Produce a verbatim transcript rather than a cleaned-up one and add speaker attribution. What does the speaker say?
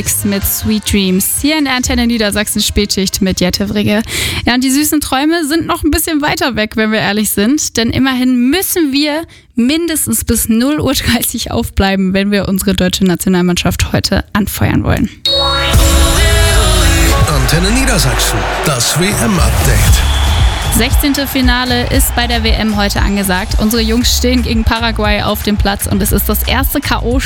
Speaker 1: Mit Sweet Dreams hier in der Antenne Niedersachsen Spätschicht mit Jette Frigge. Ja, und die süßen Träume sind noch ein bisschen weiter weg, wenn wir ehrlich sind, denn immerhin müssen wir mindestens bis null Uhr dreißig aufbleiben, wenn wir unsere deutsche Nationalmannschaft heute anfeuern wollen.
Speaker 2: Antenne Niedersachsen, das W M-Update.
Speaker 1: sechzehnte Finale ist bei der W M heute angesagt. Unsere Jungs stehen gegen Paraguay auf dem Platz und es ist das erste K O